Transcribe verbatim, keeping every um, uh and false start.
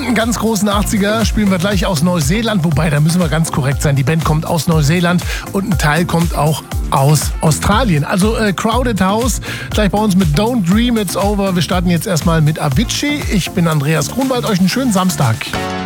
Und einen ganz großen achtziger spielen wir gleich aus Neuseeland, wobei, da müssen wir ganz korrekt sein, die Band kommt aus Neuseeland und ein Teil kommt auch aus Australien. Also äh, Crowded House, gleich bei uns mit Don't Dream It's Over. Wir starten jetzt erstmal mit Avicii. Ich bin Andreas Grunwald, euch einen schönen Samstag.